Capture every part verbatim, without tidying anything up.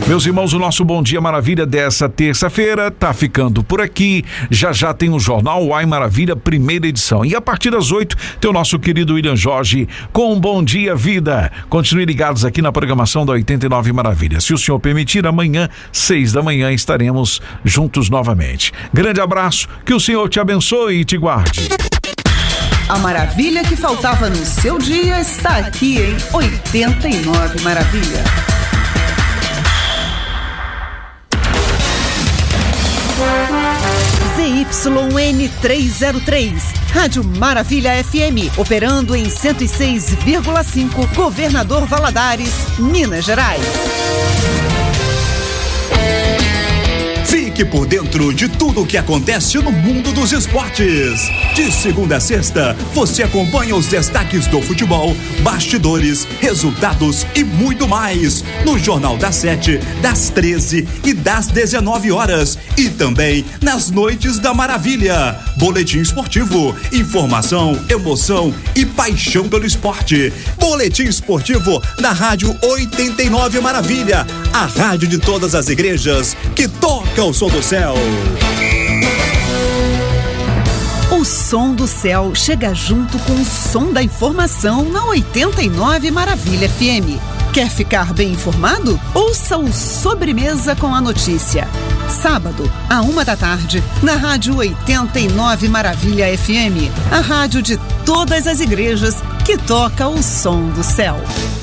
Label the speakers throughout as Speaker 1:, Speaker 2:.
Speaker 1: Meus irmãos, o nosso Bom Dia Maravilha dessa terça-feira tá ficando por aqui. Já já tem o Jornal Uai Maravilha, primeira edição. E a partir das oito, tem o nosso querido William Jorge com Bom Dia Vida. Continue ligados aqui na programação da oitenta e nove Maravilha. Se o senhor permitir, amanhã, seis da manhã, estaremos juntos novamente. Grande abraço, que o Senhor te abençoe e te guarde.
Speaker 2: A maravilha que faltava no seu dia está aqui em oitenta e nove Maravilha. Z Y N trezentos e três, Rádio Maravilha F M, operando em cento e seis vírgula cinco, Governador Valadares, Minas Gerais.
Speaker 3: Fique por dentro de tudo o que acontece no mundo dos esportes. De segunda a sexta, você acompanha os destaques do futebol, bastidores, resultados e muito mais. No Jornal das Sete, das treze e das dezenove horas. E também nas Noites da Maravilha. Boletim esportivo, informação, emoção e paixão pelo esporte. Boletim esportivo na Rádio oitenta e nove Maravilha. A rádio de todas as igrejas que toca o som do céu.
Speaker 2: O som do céu chega junto com o som da informação na oitenta e nove Maravilha F M. Quer ficar bem informado? Ouça o Sobremesa com a Notícia. Sábado, à uma da tarde, na Rádio oitenta e nove Maravilha F M. A rádio de todas as igrejas que toca o som do céu.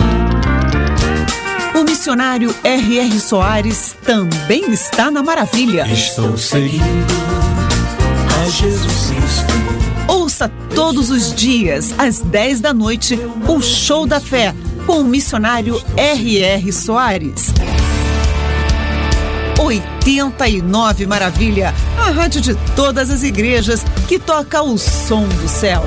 Speaker 2: O missionário R R Soares também está na Maravilha.
Speaker 4: Estou seguindo a Jesus Cristo.
Speaker 2: Ouça todos os dias, às dez da noite, o Show da Fé, com o missionário R R Soares. oitenta e nove Maravilha, a rádio de todas as igrejas que toca o som do céu.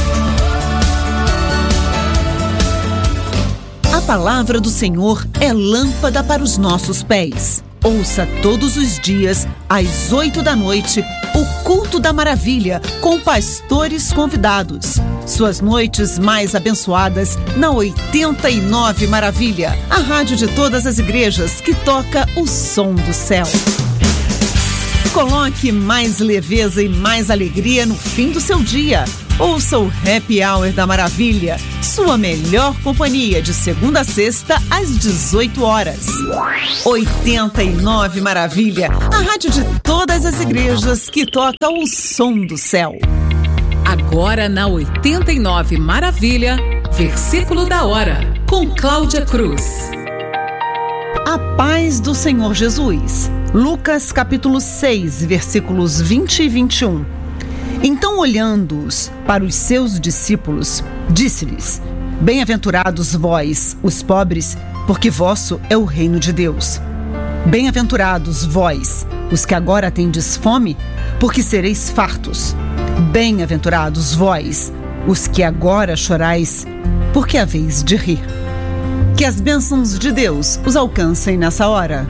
Speaker 2: A palavra do Senhor é lâmpada para os nossos pés. Ouça todos os dias, às oito da noite, o Culto da Maravilha, com pastores convidados. Suas noites mais abençoadas na oitenta e nove Maravilha, a rádio de todas as igrejas que toca o som do céu. Coloque mais leveza e mais alegria no fim do seu dia. Ouça o Happy Hour da Maravilha, sua melhor companhia de segunda a sexta às dezoito horas. oitenta e nove Maravilha, a rádio de todas as igrejas que toca o som do céu.
Speaker 5: Agora na oitenta e nove Maravilha, versículo da hora, com Cláudia Cruz.
Speaker 2: A paz do Senhor Jesus. Lucas capítulo seis, versículos vinte e vinte e um. Então, olhando-os para os seus discípulos, disse-lhes: Bem-aventurados vós, os pobres, porque vosso é o reino de Deus. Bem-aventurados vós, os que agora tendes fome, porque sereis fartos. Bem-aventurados vós, os que agora chorais, porque haveis de rir. Que as bênçãos de Deus os alcancem nessa hora.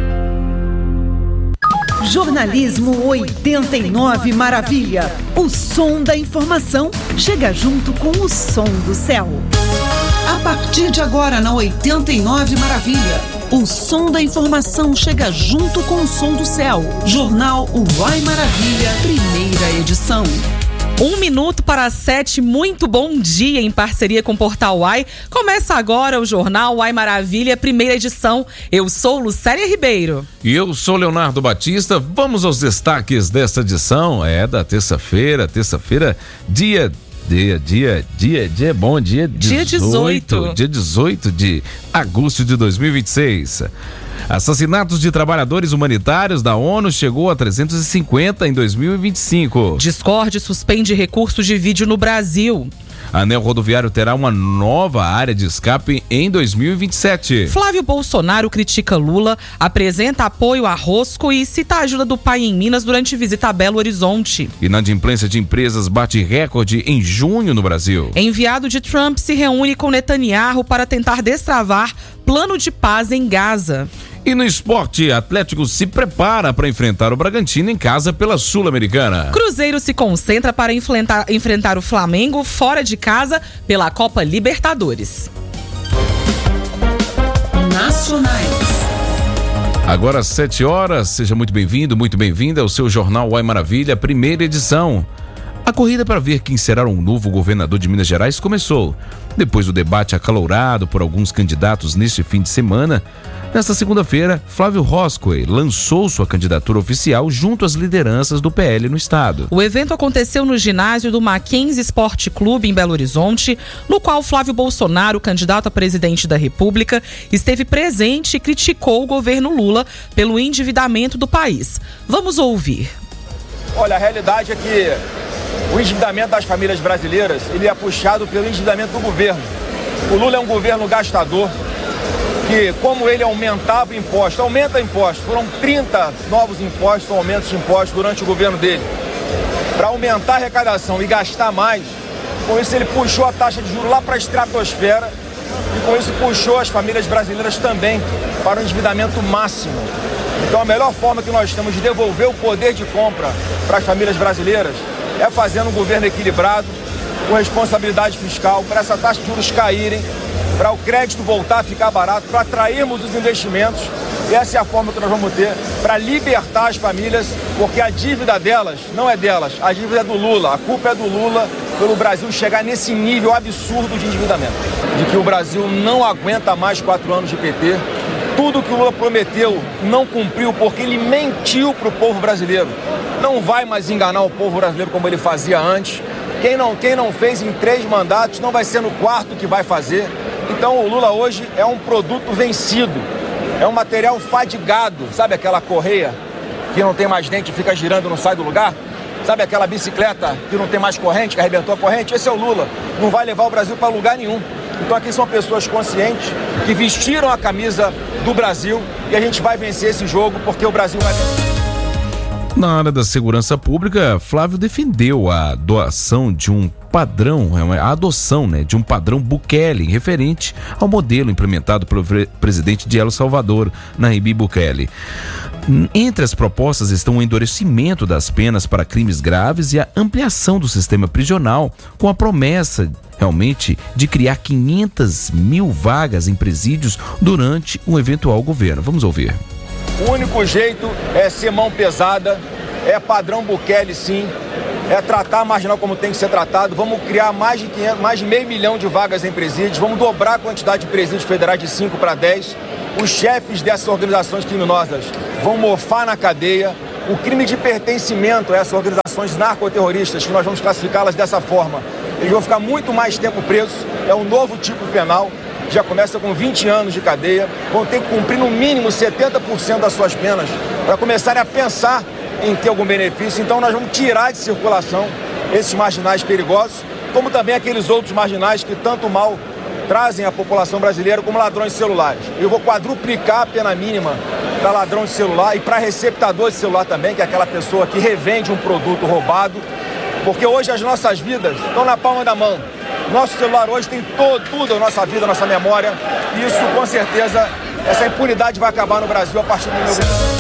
Speaker 2: Jornalismo oitenta e nove Maravilha. O som da informação chega junto com o som do céu. A partir de agora na oitenta e nove Maravilha, o som da informação chega junto com o som do céu. Jornal Uai Maravilha, primeira edição.
Speaker 6: Um minuto para as sete, muito bom dia em parceria com o Portal Uai. Começa agora o Jornal Uai Maravilha, primeira edição. Eu sou Lucélia Ribeiro.
Speaker 7: E eu sou Leonardo Batista. Vamos aos destaques desta edição. É da terça-feira, terça-feira, dia... Dia, dia, dia, dia bom, dia dezoito.
Speaker 6: Dia dezoito.
Speaker 7: Dia dezoito de agosto de dois mil e vinte e seis. Assassinatos de trabalhadores humanitários da ONU chegou a trezentos e cinquenta em dois mil e vinte e cinco.
Speaker 6: Discord suspende recurso de vídeo no Brasil.
Speaker 7: Anel rodoviário terá uma nova área de escape em dois mil e vinte e sete.
Speaker 6: Flávio Bolsonaro critica Lula, apresenta apoio a Rosco e cita a ajuda do pai em Minas durante visita a Belo Horizonte.
Speaker 7: Inadimplência de empresas bate recorde em junho no Brasil.
Speaker 6: Enviado de Trump se reúne com Netanyahu para tentar destravar plano de paz em Gaza.
Speaker 7: E no esporte, Atlético se prepara para enfrentar o Bragantino em casa pela Sul-Americana.
Speaker 6: Cruzeiro se concentra para enfrentar, enfrentar o Flamengo fora de casa pela Copa Libertadores.
Speaker 2: Nacionais.
Speaker 7: Agora às sete horas, seja muito bem-vindo, muito bem-vinda ao seu Jornal Uai Maravilha, primeira edição. A corrida para ver quem será o novo governador de Minas Gerais começou. Depois do debate acalorado por alguns candidatos neste fim de semana, nesta segunda-feira, Flávio Roscoe lançou sua candidatura oficial junto às lideranças do P L no estado.
Speaker 6: O evento aconteceu no ginásio do Mackenzie Esporte Clube, em Belo Horizonte, no qual Flávio Bolsonaro, candidato a presidente da República, esteve presente e criticou o governo Lula pelo endividamento do país. Vamos ouvir.
Speaker 8: Olha, a realidade é que o endividamento das famílias brasileiras, ele é puxado pelo endividamento do governo. O Lula é um governo gastador, que como ele aumentava impostos, aumenta impostos, foram trinta novos impostos, aumentos de impostos durante o governo dele. Para aumentar a arrecadação e gastar mais, com isso ele puxou a taxa de juros lá para a estratosfera e com isso puxou as famílias brasileiras também para o endividamento máximo. Então a melhor forma que nós temos de devolver o poder de compra para as famílias brasileiras é fazendo um governo equilibrado, com responsabilidade fiscal, para essa taxa de juros caírem, para o crédito voltar a ficar barato, para atrairmos os investimentos. E essa é a forma que nós vamos ter para libertar as famílias, porque a dívida delas não é delas, a dívida é do Lula. A culpa é do Lula pelo Brasil chegar nesse nível absurdo de endividamento. De que o Brasil não aguenta mais quatro anos de P T. Tudo que o Lula prometeu não cumpriu porque ele mentiu para o povo brasileiro. Não vai mais enganar o povo brasileiro como ele fazia antes. Quem não, quem não fez em três mandatos não vai ser no quarto que vai fazer. Então o Lula hoje é um produto vencido, é um material fadigado. Sabe aquela correia que não tem mais dente e fica girando e não sai do lugar? Sabe aquela bicicleta que não tem mais corrente, que arrebentou a corrente? Esse é o Lula, não vai levar o Brasil para lugar nenhum. Então aqui são pessoas conscientes que vestiram a camisa do Brasil e a gente vai vencer esse jogo porque o Brasil vai vencer.
Speaker 7: Na área da segurança pública, Flávio defendeu a doação de um padrão, a adoção né, de um padrão Bukele, referente ao modelo implementado pelo presidente de El Salvador, Nayib Bukele. Entre as propostas estão o endurecimento das penas para crimes graves e a ampliação do sistema prisional, com a promessa realmente de criar quinhentas mil vagas em presídios durante um eventual governo. Vamos ouvir.
Speaker 8: O único jeito é ser mão pesada, é padrão Bukele sim, é tratar a marginal como tem que ser tratado. Vamos criar mais de, quinhentos, mais de meio milhão de vagas em presídios, vamos dobrar a quantidade de presídios federais de cinco para dez. Os chefes dessas organizações criminosas vão mofar na cadeia. O crime de pertencimento a essas organizações narcoterroristas, que nós vamos classificá-las dessa forma, eles vão ficar muito mais tempo presos, é um novo tipo penal. Já começa com vinte anos de cadeia, vão ter que cumprir no mínimo setenta por cento das suas penas para começarem a pensar em ter algum benefício. Então nós vamos tirar de circulação esses marginais perigosos, como também aqueles outros marginais que tanto mal trazem à população brasileira, como ladrões de celulares. Eu vou quadruplicar a pena mínima para ladrão de celular e para receptador de celular também, que é aquela pessoa que revende um produto roubado, porque hoje as nossas vidas estão na palma da mão. Nosso celular hoje tem todo, tudo, a nossa vida, a nossa memória. E isso, com certeza, essa impunidade vai acabar no Brasil a partir do meu governo.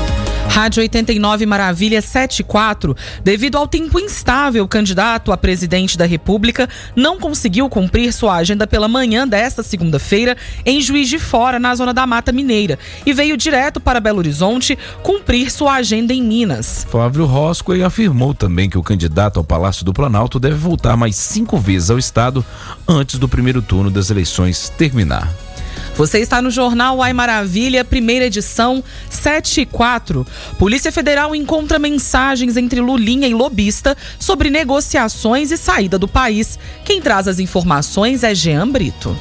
Speaker 6: Rádio oitenta e nove Maravilha sete e quatro. Devido ao tempo instável, o candidato a presidente da República não conseguiu cumprir sua agenda pela manhã desta segunda-feira em Juiz de Fora, na zona da Mata Mineira, e veio direto para Belo Horizonte cumprir sua agenda em Minas.
Speaker 7: Flávio Roscoe afirmou também que o candidato ao Palácio do Planalto deve voltar mais cinco vezes ao estado antes do primeiro turno das eleições terminar.
Speaker 6: Você está no Jornal Uai Maravilha, primeira edição, sete e quatro. Polícia Federal encontra mensagens entre Lulinha e lobista sobre negociações e saída do país. Quem traz as informações é Jean Brito.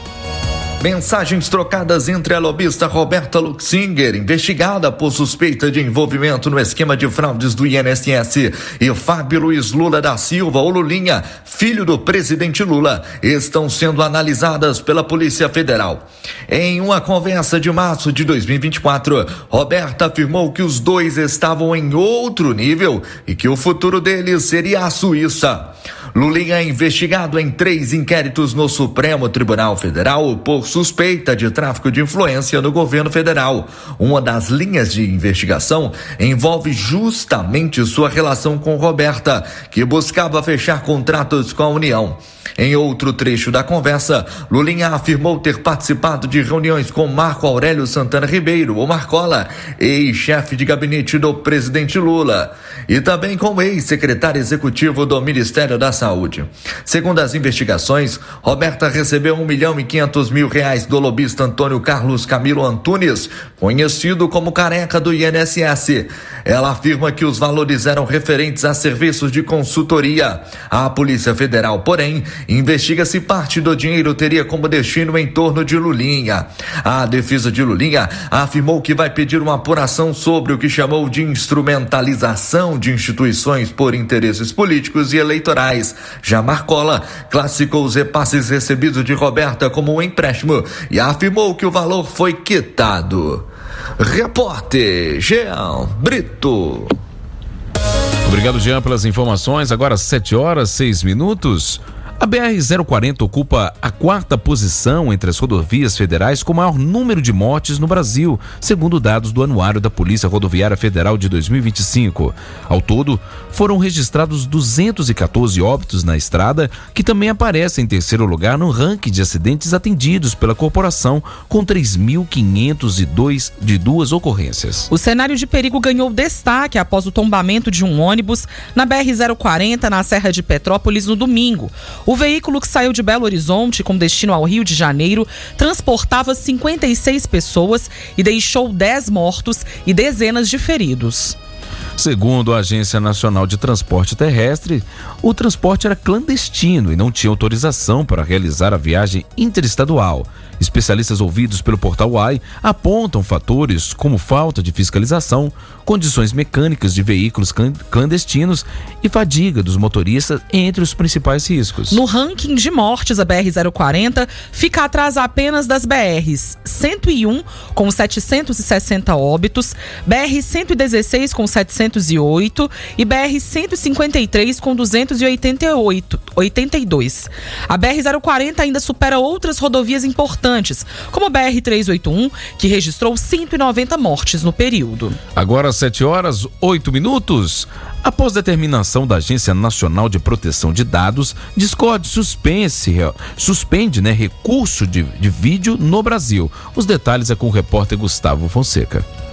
Speaker 9: Mensagens trocadas entre a lobista Roberta Luxinger, investigada por suspeita de envolvimento no esquema de fraudes do I N S S, e Fábio Luiz Lula da Silva, ou Lulinha, filho do presidente Lula, estão sendo analisadas pela Polícia Federal. Em uma conversa de março de dois mil e vinte e quatro, Roberta afirmou que os dois estavam em outro nível e que o futuro deles seria a Suíça. Lulinha é investigado em três inquéritos no Supremo Tribunal Federal por suspeita de tráfico de influência no governo federal. Uma das linhas de investigação envolve justamente sua relação com Roberta, que buscava fechar contratos com a União. Em outro trecho da conversa, Lulinha afirmou ter participado de reuniões com Marco Aurélio Santana Ribeiro, ou Marcola, ex-chefe de gabinete do presidente Lula, e também com o ex-secretário executivo do Ministério da Saúde. Segundo as investigações, Roberta recebeu um milhão e quinhentos mil reais do lobista Antônio Carlos Camilo Antunes, conhecido como Careca do I N S S. Ela afirma que os valores eram referentes a serviços de consultoria. A Polícia Federal, porém, investiga se parte do dinheiro teria como destino em torno de Lulinha. A defesa de Lulinha afirmou que vai pedir uma apuração sobre o que chamou de instrumentalização de instituições por interesses políticos e eleitorais. Já Marcola classificou os repasses recebidos de Roberta como um empréstimo e afirmou que o valor foi quitado. Repórter Jean Brito.
Speaker 7: Obrigado, Jean, pelas informações. Agora sete horas, seis minutos. A B R zero quarenta ocupa a quarta posição entre as rodovias federais com maior número de mortes no Brasil, segundo dados do Anuário da Polícia Rodoviária Federal de dois mil e vinte e cinco. Ao todo, foram registrados duzentos e quatorze óbitos na estrada, que também aparece em terceiro lugar no ranking de acidentes atendidos pela corporação, com três mil quinhentos e dois de duas ocorrências.
Speaker 6: O cenário de perigo ganhou destaque após o tombamento de um ônibus na B R zero quarenta, na Serra de Petrópolis, no domingo. O veículo, que saiu de Belo Horizonte com destino ao Rio de Janeiro, transportava cinquenta e seis pessoas e deixou dez mortos e dezenas de feridos.
Speaker 7: Segundo a Agência Nacional de Transporte Terrestre, o transporte era clandestino e não tinha autorização para realizar a viagem interestadual. Especialistas ouvidos pelo Portal Uai apontam fatores como falta de fiscalização, condições mecânicas de veículos clandestinos e fadiga dos motoristas entre os principais riscos.
Speaker 6: No ranking de mortes, a B R zero quarenta fica atrás apenas das B Rs cento e um, com setecentos e sessenta óbitos, B R cento e dezesseis, com setecentos e oito e B R cento e cinquenta e três, com duzentos e oitenta e oito, oitenta e dois. A B R zero quarenta ainda supera outras rodovias importantes, como a B R trezentos e oitenta e um, que registrou cento e noventa mortes no período.
Speaker 7: Agora sete horas, oito minutos. Após determinação da Agência Nacional de Proteção de Dados, Discord suspense, suspende né, recurso de, de vídeo no Brasil. Os detalhes é com o repórter Gustavo Fonseca.